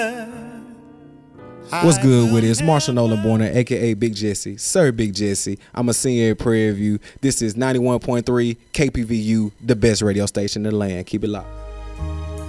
What's good with it? It's Marshall Nolan Borner, aka Big Jesse, Sir Big Jesse. I'm a senior at Prairie View. This is 91.3 KPVU, the best radio station in the land. Keep it locked.